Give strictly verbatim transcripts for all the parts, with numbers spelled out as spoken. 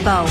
報。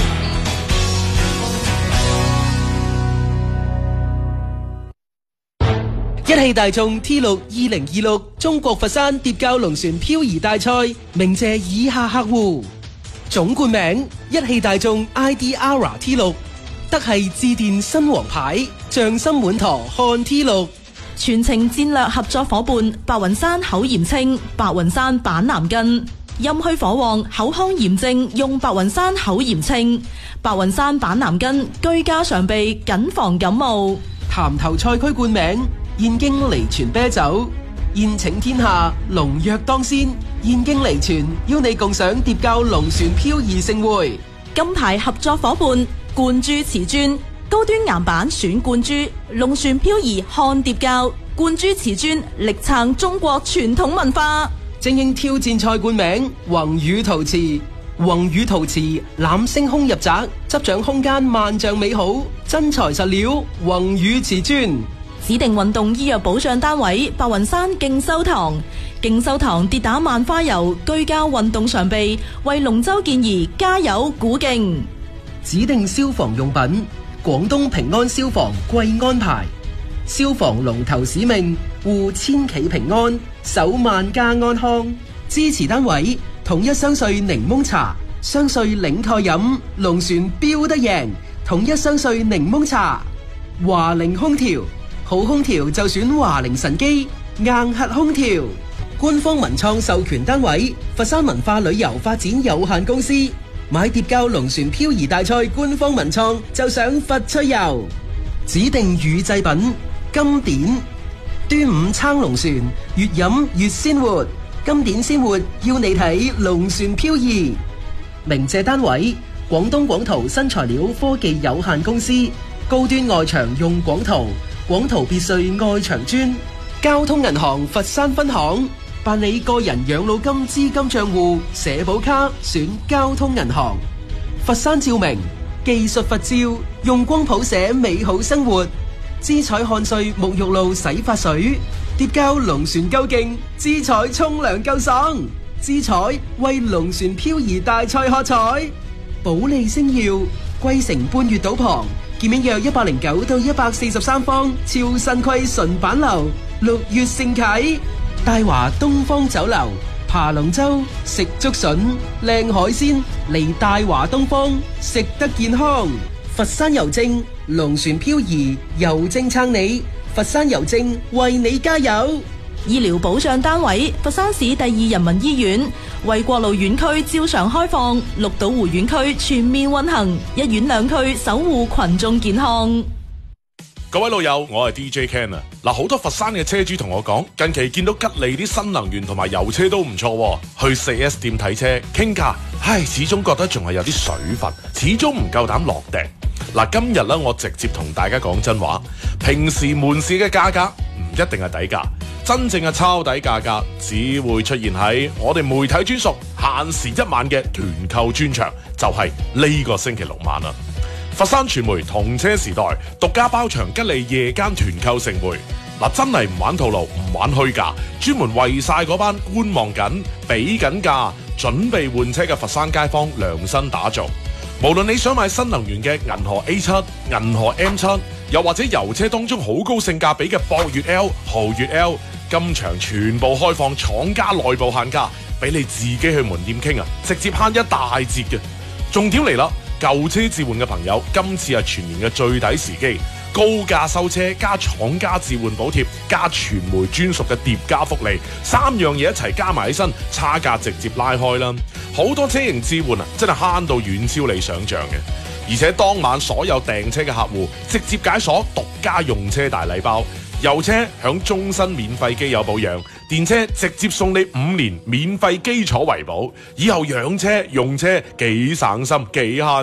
一汽大眾 T 六二零二六中國佛山蝶膠龍船漂移大賽鳴謝以下客戶：總冠名一汽大眾 I D R T 六，德系致電新王牌，匠心滿堂漢 T 六。 全程戰略合作伙伴白雲山口炎清，白雲山板藍根，陰虛火旺口腔炎症用白雲山口炎清，白雲山板藍根居家常備謹防感冒。 潭頭賽區冠名燕京離泉啤酒，宴請天下龍躍當先，燕京離泉邀你共賞蝶膠龍船漂移盛會。 金牌合作伙伴冠珠瓷磚，高端岩板選冠珠，龍船漂移看蝶膠，冠珠瓷磚力撐中國傳統文化。 精英挑戰賽冠名宏宇陶瓷，宏宇陶瓷攬星空入宅，執掌空間萬丈美好，真材實料宏宇瓷磚。 指定運動醫藥保障單位白雲山勁修堂，勁修堂跌打萬花油居家運動常備，為龍舟健兒加油鼓勁。 指定消防用品廣東平安消防貴安牌，消防龍頭使命護千企平安，守萬家安康。支持單位統一雙穗檸檬茶，雙穗領蓋飲，龍船飆得贏。統一雙穗檸檬茶。華菱空調，好空調就選華菱神機硬核空調。官方文創授權單位佛山文化旅遊發展有限公司。買蝶膠龍船漂移大賽官方文創就上佛趣遊。指定乳製品金典，端午撐龍船，越飲越鮮活。金典鮮活要你睇龍船漂移。鳴謝單位廣東廣圖新材料科技有限公司。高端外牆用廣圖，廣圖別墅外牆磚。交通銀行佛山分行，辦理個人養老金資金賬戶社保卡選交通銀行。佛山照明技術佛照，用光譜寫美好生活。姿彩漢瑞沐浴露洗髮水，蝶膠龍船夠勁，姿彩沖涼夠爽。姿彩為龍船漂移大賽喝彩。保利星耀貴城半月島旁，建面約一百零九到一百四十三方，超新規純板樓，六月盛啟。大華東方酒樓爬龍舟食竹筍，靚海鮮嚟大華東方，食得健康。佛山郵政龍船漂移，郵政撐你，佛山郵政為你加油。 醫療保障單位佛山市第二人民醫院，為國路院區照常開放，綠島湖院區全面運行，一院兩區守護群眾健康。 各位老友，我係 D J Ken 啊！嗱，好多佛山嘅車主同我講，近期見到吉利啲新能源同埋油車都唔錯，去 四 S 店睇車傾價，唉，始終覺得仲係有啲水分，始終唔夠膽落訂。嗱，今日咧，我直接同大家講真話，平時門市嘅價格唔一定係底價，真正嘅抄底價格只會出現喺我哋媒體專屬限時一晚嘅團購專場，就係呢個星期六晚啦。佛山傳媒同車時代獨家包場吉利夜間團購盛會，嗱，真係唔玩套路，唔玩虛價，專門為晒嗰班觀望緊、俾緊價、準備換車嘅佛山街坊量身打造。無論你想買新能源嘅銀河 A 七、銀河 M 七，又或者油車當中好高性價比嘅博越 L、豪越 L， 今場全部開放廠家內部限價，俾你自己去門店傾啊，直接慳一大截嘅。重點嚟啦！舊車置換嘅朋友，今次係全年嘅最抵時機，高價收車加廠家置換補貼加傳媒專屬嘅疊加福利，三樣嘢一齊加埋起身，差價直接拉開啦！好多車型置換啊，真係慳到遠超你想象嘅，而且當晚所有訂車嘅客戶直接解鎖獨家用車大禮包，油車享終身免費機油保養，電車直接送你五年免費基礎維保，以後養車用車幾省心幾慳。